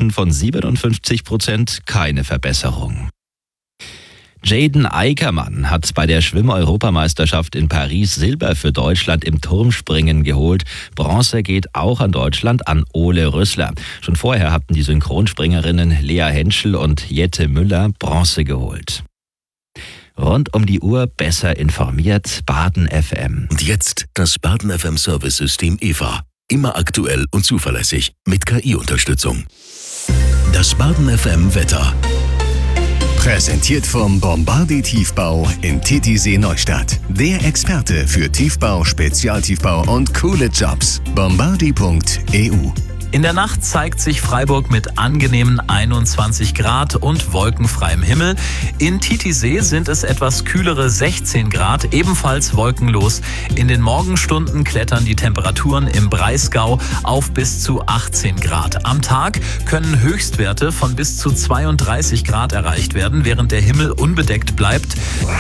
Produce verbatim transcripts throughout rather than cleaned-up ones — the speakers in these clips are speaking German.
Menschen von siebenundfünfzig Prozent keine Verbesserung. Jaden Eickermann hat bei der Schwimm-Europameisterschaft in Paris Silber für Deutschland im Turmspringen geholt. Bronze geht auch an Deutschland, an Ole Rüssler. Schon vorher hatten die Synchronspringerinnen Lea Henschel und Jette Müller Bronze geholt. Rund um die Uhr besser informiert, Baden F M. Und jetzt das Baden F M Service-System E V A. Immer aktuell und zuverlässig mit K I-Unterstützung. Das Baden F M Wetter. Präsentiert vom Bombardier Tiefbau in Titisee Neustadt. Der Experte für Tiefbau, Spezialtiefbau und coole Jobs. bombardier punkt e u. In der Nacht zeigt sich Freiburg mit angenehmen einundzwanzig Grad und wolkenfreiem Himmel. In Titisee sind es etwas kühlere sechzehn Grad, ebenfalls wolkenlos. In den Morgenstunden klettern die Temperaturen im Breisgau auf bis zu achtzehn Grad. Am Tag können Höchstwerte von bis zu zweiunddreißig Grad erreicht werden, während der Himmel unbedeckt bleibt.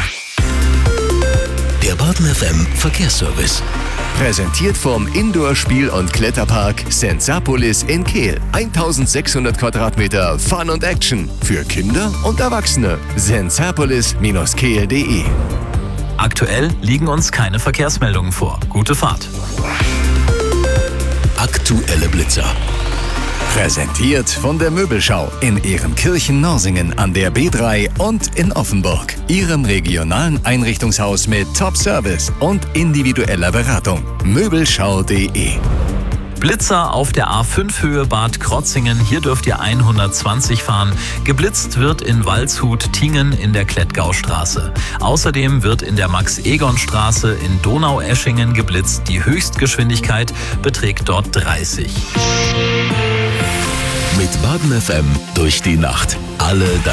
Der Baden F M Verkehrsservice. Präsentiert vom Indoor-Spiel- und Kletterpark Sensapolis in Kehl. eintausendsechshundert Quadratmeter Fun und Action für Kinder und Erwachsene. sensapolis Bindestrich kehl punkt de. Aktuell liegen uns keine Verkehrsmeldungen vor. Gute Fahrt. Aktuelle Blitzer. Präsentiert von der Möbelschau in Ehrenkirchen-Norsingen an der B drei und in Offenburg. Ihrem regionalen Einrichtungshaus mit Top-Service und individueller Beratung. möbelschau punkt de. Blitzer auf der A fünf Höhe Bad Krotzingen. Hier dürft ihr hundertzwanzig fahren. Geblitzt wird in Waldshut-Tingen in der Klettgaustraße. Außerdem wird in der Max-Egon-Straße in Donaueschingen geblitzt. Die Höchstgeschwindigkeit beträgt dort dreißig. Mit Baden F M durch die Nacht. Alle deine